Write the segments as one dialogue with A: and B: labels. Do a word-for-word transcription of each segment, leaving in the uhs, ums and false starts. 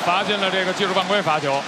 A: 罚进了这个技术犯规罚球。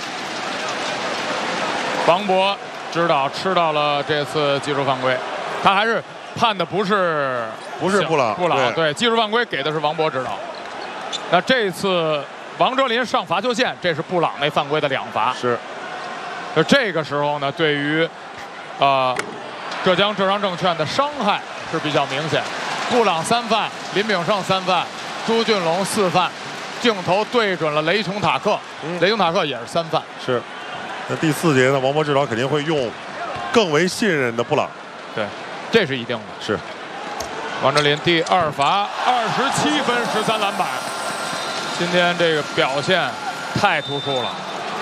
A: 王博指导吃到了这次技术犯规，他还是判的不是
B: 不是布朗，
A: 布朗对技术犯规给的是王博指导。那这次王哲林上罚球线，这是布朗那犯规的两罚。
B: 是。
A: 就这个时候呢，对于呃浙江浙商证券的伤害是比较明显。布朗三犯，林炳胜三犯，朱俊龙四犯，镜头对准了雷琼塔克，嗯、雷琼塔克也是三犯。
B: 是。那第四节呢，王博指导肯定会用更为信任的布朗。
A: 对，这是一定的。
B: 是。
A: 王哲林第二罚，二十七分，十三篮板。今天这个表现太突出了。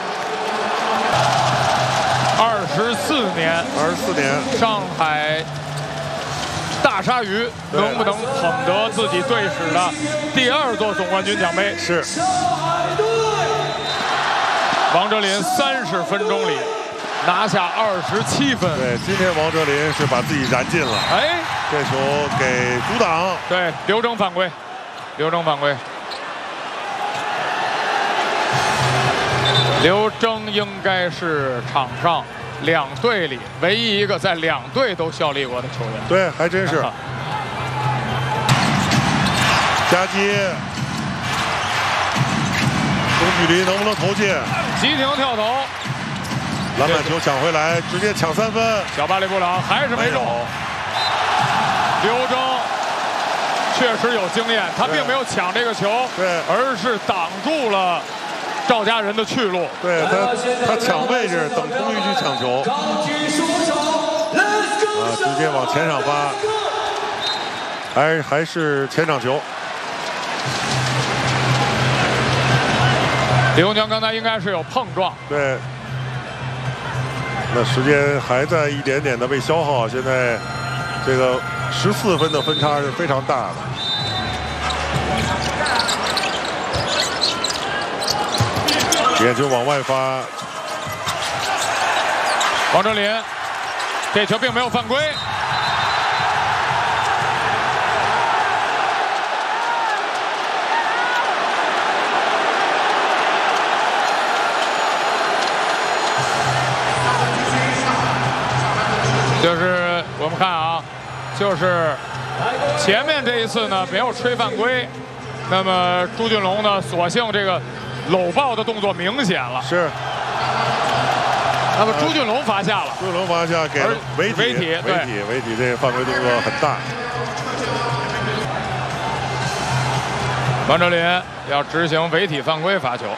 A: 二十四年，
B: 二十四年，
A: 上海大鲨鱼能不能捧得自己队史的第二座总冠军奖杯？
B: 是。
A: 王哲林三十分钟里拿下二十七分。
B: 对，今天王哲林是把自己燃尽了。
A: 哎，
B: 这球给阻挡。
A: 对，刘铮犯规，刘铮犯规。刘铮应该是场上两队里唯一一个在两队都效力过的球员。
B: 对，还真是。夹击，中距离能不能投进？
A: 急停跳投，
B: 篮板球抢回来，直接抢三分。
A: 小巴黎布朗还是没中。刘铮确实有经验，他并没有抢这个球，
B: 对，
A: 而是挡住了赵家人的去路。
B: 对他，他抢位置，等空域去抢球。啊，直接往前场发，还还是前场球。
A: 李红强刚才应该是有碰撞。
B: 对。那时间还在一点点的被消耗，现在这个十四分的分差是非常大的。眼球往外发，
A: 王哲林，这球并没有犯规。就是我们看啊，就是前面这一次呢没有吹犯规，那么朱俊龙呢，索性这个搂抱的动作明显了。
B: 是。
A: 那么朱俊龙罚下了，
B: 朱俊龙罚下给了违体，
A: 违体，
B: 违体，违体，这个犯规动作很大。王哲林
A: 要执行违体犯规罚球。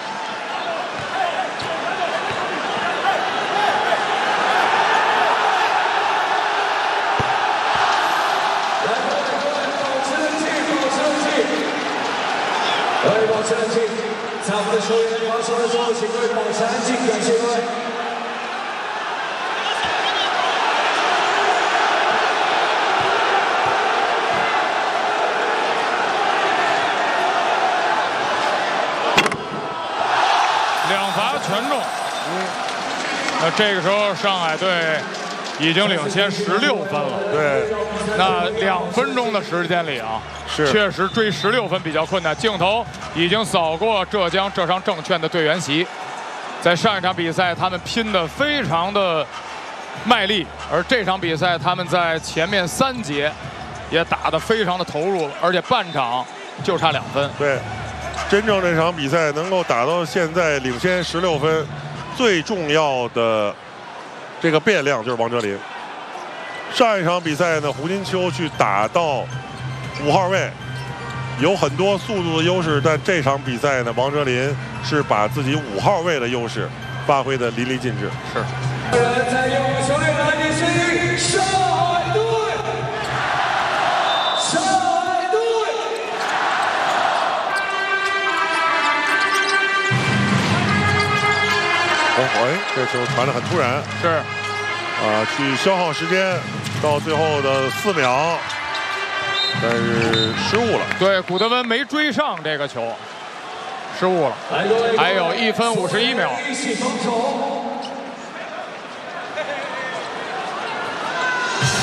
C: 保持冷静，在我们的球员发球的时候，请各位保持安静，感谢各位。
A: 两罚全中。嗯。那这个时候上海队已经领先十六分了。
B: 对。
A: 那两分钟的时间里啊。
B: 是，
A: 确实追十六分比较困难。镜头已经扫过浙江浙商证券的队员席，在上一场比赛他们拼得非常的卖力，而这场比赛他们在前面三节也打得非常的投入，而且半场就差两分。
B: 对，真正这场比赛能够打到现在领先十六分，最重要的这个变量就是王哲林。上一场比赛呢，胡金秋去打到五号位，有很多速度的优势，但这场比赛呢，王哲林是把自己五号位的优势发挥的淋漓尽致。
A: 是。
C: 在用球队来比拼上海队，上海队。
B: 哦，哎，这球传得很突然。
A: 是。
B: 啊，去消耗时间，到最后的四秒。但是失误了，
A: 对，古德温没追上这个球，失误了，还有一分五十一秒。